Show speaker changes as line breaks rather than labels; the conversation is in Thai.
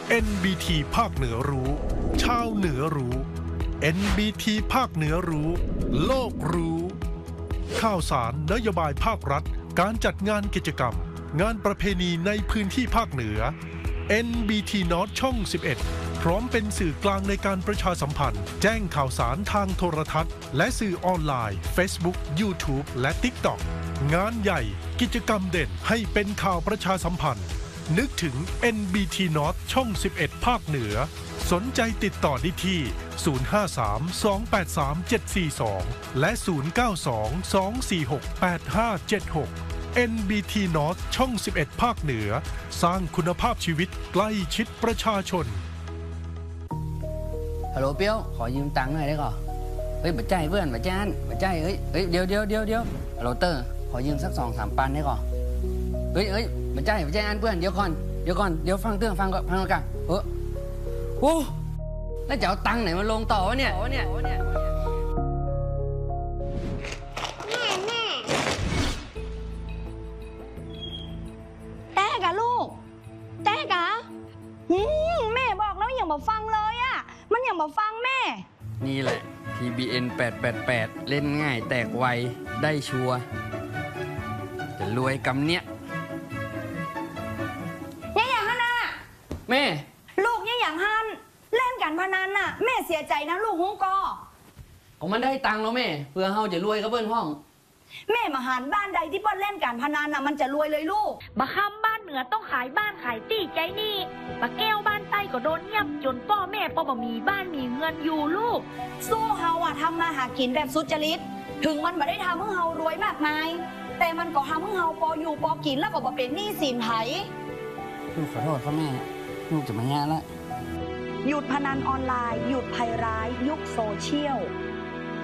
NBT ภาคเหนือรู้ชาวเหนือรู้ NBT ภาคเหนือรู้โลกรู้ข่าวสารนโยบายภาครัฐการจัดงานกิจกรรมงานประเพณีในพื้นที่ภาคเหนือ NBT North ช่อง 11 พร้อมเป็นสื่อกลางในการประชาสัมพันธ์แจ้งข่าวสารทางโทรทัศน์และสื่อออนไลน์ Facebook YouTube และ TikTok งานใหญ่กิจกรรมเด่นให้เป็นข่าวประชาสัมพันธ์นึกถึง NBT North ช่อง 11 ภาคเหนือสนใจติดต่อได้ที่ 053-283-742 และ 092-246-8576 NBT North ช่อง 11 ภาคเหนือสร้างคุณภาพชีวิตใกล้ชิดประชาชน
ฮัลโหลเปียวขอยืมตังค์หน่อยได้ก่อนเฮ้ยบัดใจเพื่อนบัดจานบัดใจเฮ้ยเดี๋ยวฮัลโหลเตอร์ขอยืมสัก2-3 ปันได้ก่อนเฮ้ยบัดใจอันเพื่อนเดี๋ยวก่อนเดี๋ยวฟังก่อนโอ้แล้วจะเอาตังค์ไหนมาลงต่อวะเนี่ย
แต่กะลูกแต่กะแม่บอกแล้วอย่ามาฟังเลยอ่ะมันอย่ามาฟังแม่
นี่แหละ TBN 888เล่นง่ายแตกไวได้ชัวร์จะรวยกำเนี้ย
อย่างฮันน่ะ
แม่
ลูกอย่างฮันเล่นการพนันน่ะแม่เสียใจนะลูกฮงกอ
ของมันได้ตังค์แล้วแม่เพื่อเฮาจะรวยกับเบิ้ลห้อง
แม่มาหารบ้านใดที่ป้อนเล่นการพนันน่ะมันจะรวยเลยลูก
บะคำบ้านเหนือต้องขายบ้านขายตี้ใจนี่บะแก้วบ้านใต้ก็โดนเงียบจนพ่อแม่ปอบะมีบ้านมีเงินอยู่ลูก
สู้เฮาอะทำมาหากินแบบสุจริตถึงมันไม่ได้ทำให้เฮารวยมากมายแต่มันก็ทำให้เฮาพออยู่พอกินแล้วก็บ่เป็นหนี้สินไผ
ลูกขอโทษพ่อแม่ลูกจะมาแย่แล้ว
หยุดพนันออนไลน์หยุดภัยร้ายยุคโซเชียล